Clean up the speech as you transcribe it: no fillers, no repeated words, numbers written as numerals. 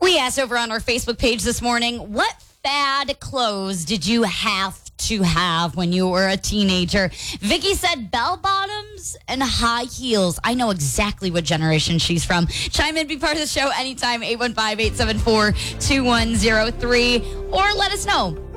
We asked over on our Facebook page this morning, what fad clothes did you have to have when you were a teenager? Vicky said bell bottoms and high heels. I know exactly what generation she's from. Chime in, be part of the show anytime, 815-874-2103, or let us know.